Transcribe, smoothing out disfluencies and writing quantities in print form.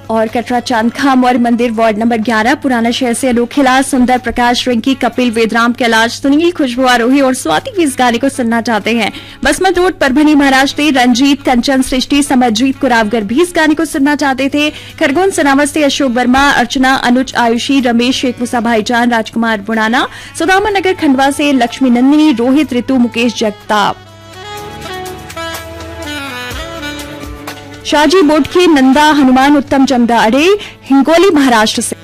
और कटरा चांदखा मौर्य मंदिर ward number 11 पुराना शहर से अनोखिला सुंदर प्रकाश रिंकी कपिल वेदराम कैलाश सुनील खुशबू आरोही और स्वाति भी इस गाने को सुनना चाहते हैं। बसमत रोड परभनी महाराष्ट्र रंजीत कंचन सृष्टि समरजीत कुरावगर भी इस गाने को सुनना चाहते थे। खरगोन सनावत से अशोक वर्मा अर्चना अनुज आयुषी रमेश शेख मूसा भाईजान राजकुमार बुढ़ाना सुदामा नगर खंडवा से लक्ष्मी नंदिनी रोहित ऋतु मुकेश जगताप शाहजी बोटखे नंदा हनुमान उत्तम जमदा अड़े हिंगोली महाराष्ट्र से